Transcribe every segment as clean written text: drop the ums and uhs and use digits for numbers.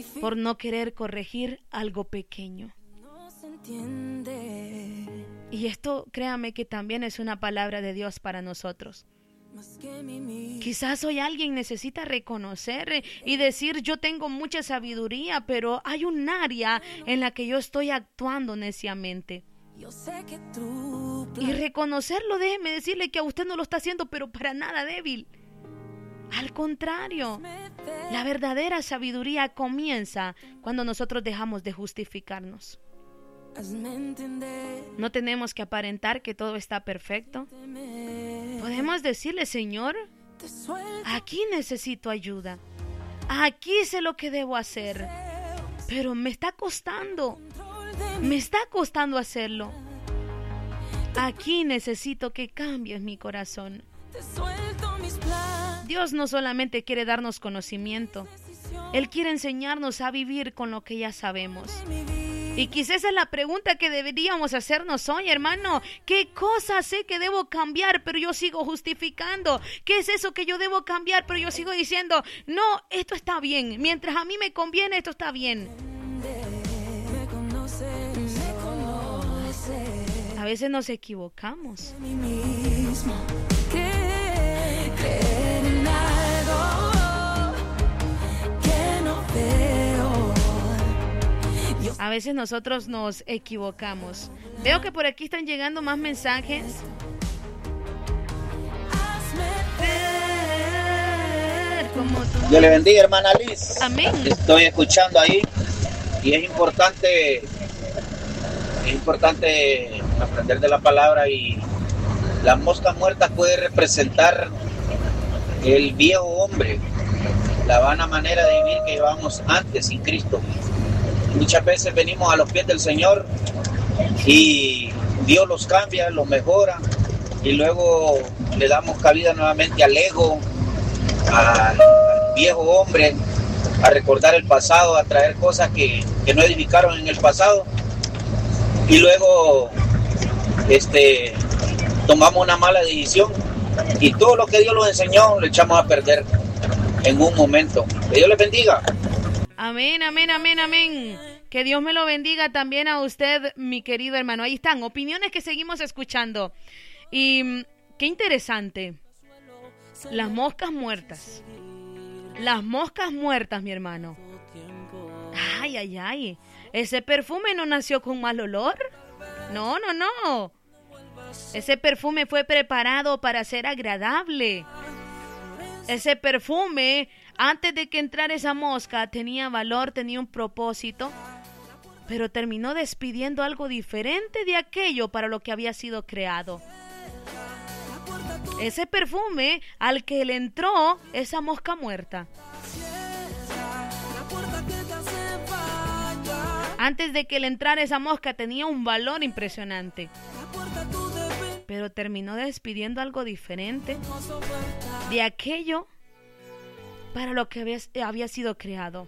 por no querer corregir algo pequeño. Y esto, créame que también es una palabra de Dios para nosotros. Quizás hoy alguien necesita reconocer y decir: yo tengo mucha sabiduría, pero hay un área en la que yo estoy actuando neciamente. Y reconocerlo, déjeme decirle que a usted no lo está haciendo, pero para nada débil. Al contrario, la verdadera sabiduría comienza cuando nosotros dejamos de justificarnos. No tenemos que aparentar que todo está perfecto. Podemos decirle: Señor, aquí necesito ayuda. Aquí sé lo que debo hacer, pero me está costando hacerlo. Aquí necesito que cambies mi corazón. Dios no solamente quiere darnos conocimiento, Él quiere enseñarnos a vivir con lo que ya sabemos. Y quizás esa es la pregunta que deberíamos hacernos hoy, hermano. ¿Qué cosas sé que debo cambiar, pero yo sigo justificando? ¿Qué es eso que yo debo cambiar, pero yo sigo diciendo: no, esto está bien, mientras a mí me conviene, esto está bien? A veces nos equivocamos. Creer en algo que no veo. A veces nosotros nos equivocamos. Veo que por aquí están llegando más mensajes. Dios le bendiga, hermana Liz. Amén. Estoy escuchando ahí y es importante aprender de la palabra. Y las moscas muertas puede representar el viejo hombre, la vana manera de vivir que llevamos antes sin Cristo. Muchas veces venimos a los pies del Señor y Dios los cambia, los mejora, y luego le damos cabida nuevamente al ego, al viejo hombre, a recordar el pasado, a traer cosas que no edificaron en el pasado, y luego tomamos una mala decisión y todo lo que Dios nos enseñó lo echamos a perder en un momento. Que Dios les bendiga. Amén, amén, amén, amén. Que Dios me lo bendiga también a usted, mi querido hermano. Ahí están, opiniones que seguimos escuchando. Y qué interesante. Las moscas muertas. Las moscas muertas, mi hermano. Ay, ay, ay. ¿Ese perfume no nació con mal olor? No, no, no. Ese perfume fue preparado para ser agradable. Ese perfume, antes de que entrara esa mosca, tenía valor, tenía un propósito, pero terminó despidiendo algo diferente de aquello para lo que había sido creado. Ese perfume al que le entró esa mosca muerta. Antes de que le entrara esa mosca tenía un valor impresionante, pero terminó despidiendo algo diferente de aquello para lo que había sido creado.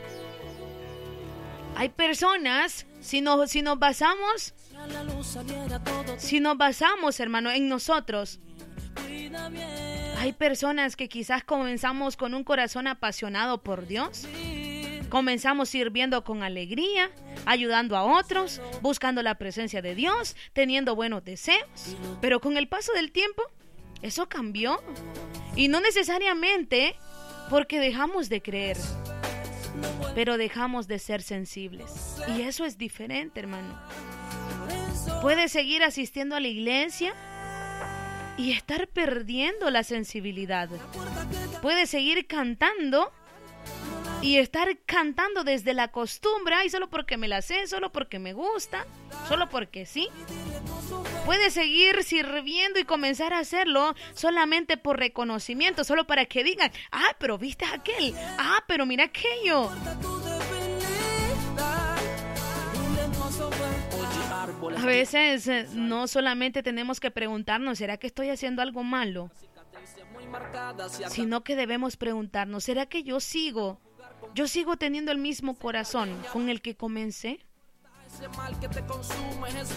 Hay personas, si nos basamos, hermano, en nosotros, hay personas que quizás comenzamos con un corazón apasionado por Dios. Comenzamos sirviendo con alegría, ayudando a otros, buscando la presencia de Dios, teniendo buenos deseos. Pero con el paso del tiempo, eso cambió. Y no necesariamente porque dejamos de creer, pero dejamos de ser sensibles. Y eso es diferente, hermano. Puedes seguir asistiendo a la iglesia y estar perdiendo la sensibilidad. Puedes seguir cantando y estar cantando desde la costumbre, ay, solo porque me la sé, solo porque me gusta, solo porque sí. Puedes seguir sirviendo y comenzar a hacerlo solamente por reconocimiento, solo para que digan: ah, pero viste aquel, ah, pero mira aquello. A veces no solamente tenemos que preguntarnos: ¿será que estoy haciendo algo malo? Sino que debemos preguntarnos: ¿será que yo sigo teniendo el mismo corazón con el que comencé?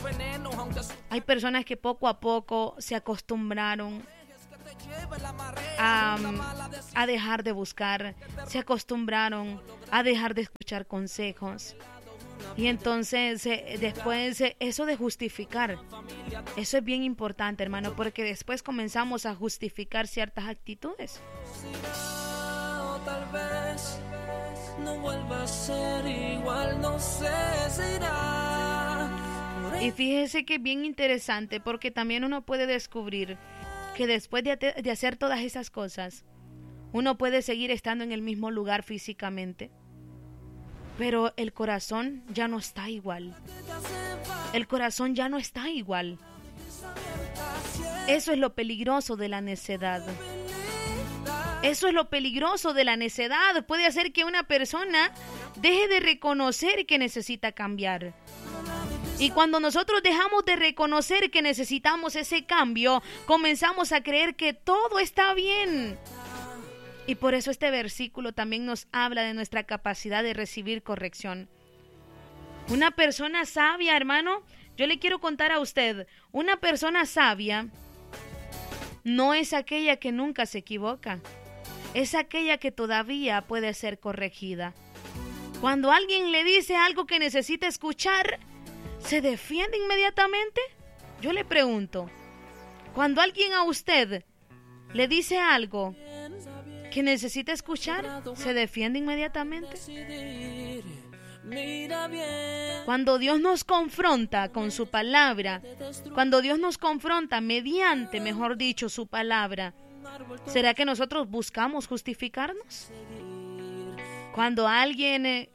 Hay personas que poco a poco se acostumbraron a dejar de buscar, se acostumbraron a dejar de escuchar consejos. Y entonces después eso de justificar, eso es bien importante, hermano, porque después comenzamos a justificar ciertas actitudes. Tal vez no vuelva a ser igual, no sé si irá. Y fíjese que es bien interesante, porque también uno puede descubrir que después de hacer todas esas cosas, uno puede seguir estando en el mismo lugar físicamente, pero el corazón ya no está igual. El corazón ya no está igual. Eso es lo peligroso de la necedad. Eso es lo peligroso de la necedad. Puede hacer que una persona deje de reconocer que necesita cambiar. Y cuando nosotros dejamos de reconocer que necesitamos ese cambio, comenzamos a creer que todo está bien. Y por eso este versículo también nos habla de nuestra capacidad de recibir corrección. Una persona sabia, hermano, yo le quiero contar a usted, una persona sabia no es aquella que nunca se equivoca, es aquella que todavía puede ser corregida. Cuando alguien le dice algo que necesita escuchar, ¿se defiende inmediatamente? Yo le pregunto, cuando alguien a usted le dice algo que necesita escuchar, ¿se defiende inmediatamente? Cuando Dios nos confronta con su palabra, cuando Dios nos confronta mediante, mejor dicho, su palabra, ¿será que nosotros buscamos justificarnos? Cuando alguien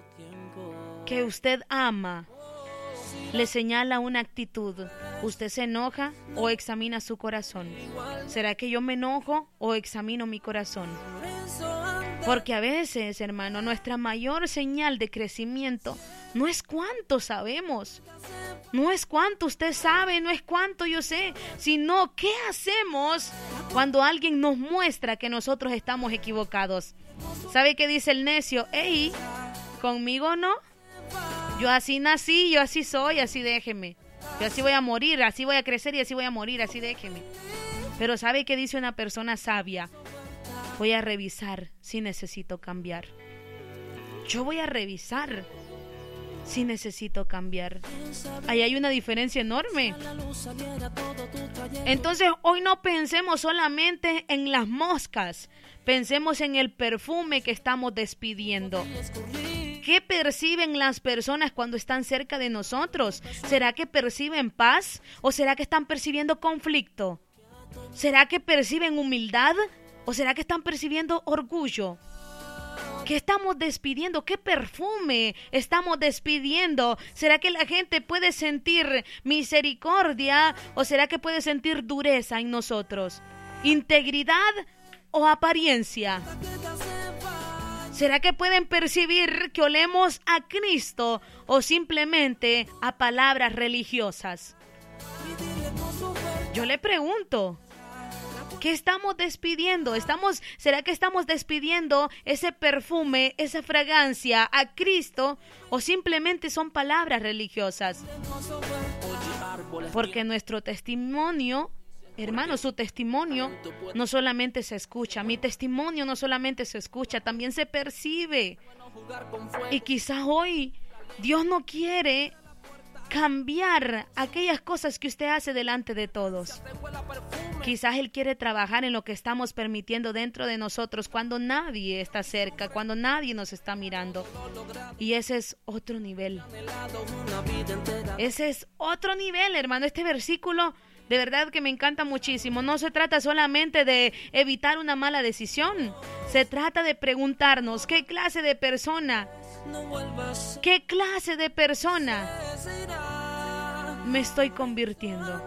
que usted ama le señala una actitud, ¿usted se enoja o examina su corazón? ¿Será que yo me enojo o examino mi corazón? Porque a veces, hermano, nuestra mayor señal de crecimiento no es cuánto sabemos, no es cuánto usted sabe, no es cuánto yo sé, sino qué hacemos cuando alguien nos muestra que nosotros estamos equivocados. ¿Sabe qué dice el necio? ¡Ey! ¿Conmigo no? Yo así nací, yo así soy, así déjeme. Yo así voy a morir, así voy a crecer y así voy a morir, así déjeme. Pero ¿sabe qué dice una persona sabia? Voy a revisar si necesito cambiar. Yo voy a revisar si necesito cambiar. Ahí hay una diferencia enorme. Entonces, hoy no pensemos solamente en las moscas. Pensemos en el perfume que estamos despidiendo. ¿Qué perciben las personas cuando están cerca de nosotros? ¿Será que perciben paz o será que están percibiendo conflicto? ¿Será que perciben humildad o será que están percibiendo orgullo? ¿Qué estamos despidiendo? ¿Qué perfume estamos despidiendo? ¿Será que la gente puede sentir misericordia o será que puede sentir dureza en nosotros? ¿Integridad o apariencia? ¿Será que pueden percibir que olemos a Cristo o simplemente a palabras religiosas? Yo le pregunto, ¿qué estamos despidiendo? ¿Será que estamos despidiendo ese perfume, esa fragancia a Cristo o simplemente son palabras religiosas? Porque nuestro testimonio, hermano, su testimonio no solamente se escucha, mi testimonio no solamente se escucha, también se percibe. Y quizás hoy Dios no quiere cambiar aquellas cosas que usted hace delante de todos. Quizás Él quiere trabajar en lo que estamos permitiendo dentro de nosotros cuando nadie está cerca, cuando nadie nos está mirando. Y ese es otro nivel. Ese es otro nivel, hermano. Este versículo de verdad que me encanta muchísimo. No se trata solamente de evitar una mala decisión. Se trata de preguntarnos qué clase de persona me estoy convirtiendo.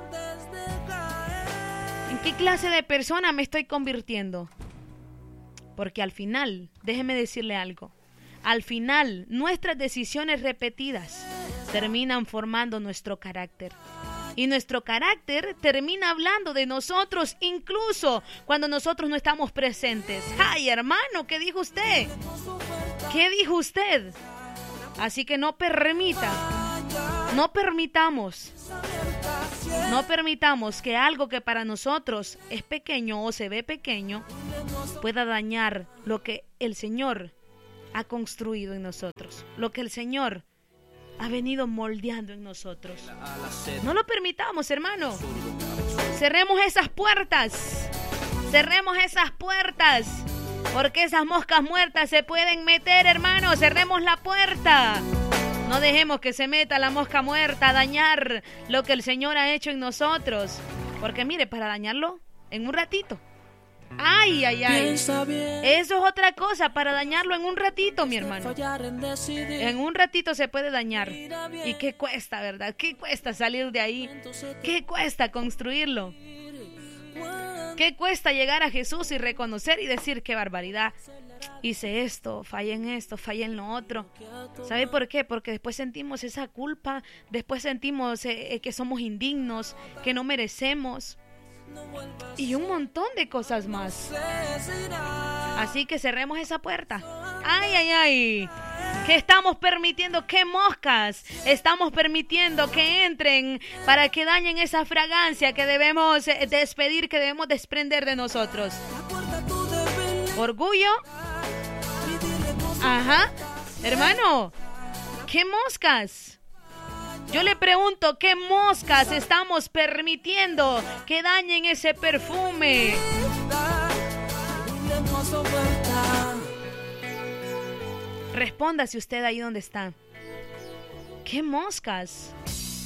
¿En qué clase de persona me estoy convirtiendo? Porque al final, déjeme decirle algo, al final nuestras decisiones repetidas terminan formando nuestro carácter. Y nuestro carácter termina hablando de nosotros incluso cuando nosotros no estamos presentes. ¡Ay, hermano! ¿Qué dijo usted? ¿Qué dijo usted? Así que no permitamos No permitamos que algo que para nosotros es pequeño o se ve pequeño pueda dañar lo que el Señor ha construido en nosotros, lo que el Señor ha venido moldeando en nosotros. No lo permitamos, hermano. Cerremos esas puertas. Cerremos esas puertas. Porque esas moscas muertas se pueden meter, hermano. Cerremos la puerta. No dejemos que se meta la mosca muerta a dañar lo que el Señor ha hecho en nosotros. Porque mire, para dañarlo, en un ratito. Ay, ay, ay. Eso es otra cosa, para dañarlo en un ratito, mi hermano. En un ratito se puede dañar. ¿Y qué cuesta, verdad? ¿Qué cuesta salir de ahí? ¿Qué cuesta construirlo? ¿Qué cuesta llegar a Jesús y reconocer y decir qué barbaridad? Hice esto, fallé en lo otro. ¿Sabe por qué? Porque después sentimos esa culpa, después sentimos que somos indignos, que no merecemos. Y un montón de cosas más. Así que cerremos esa puerta. ¡Ay, ay, ay! ¿Qué estamos permitiendo? ¿Qué moscas estamos permitiendo que entren para que dañen esa fragancia que debemos despedir, que debemos desprender de nosotros? ¿Orgullo? Ajá. Hermano, ¿qué moscas? Yo le pregunto, ¿qué moscas estamos permitiendo que dañen ese perfume? Respóndase usted ahí donde está. ¿Qué moscas?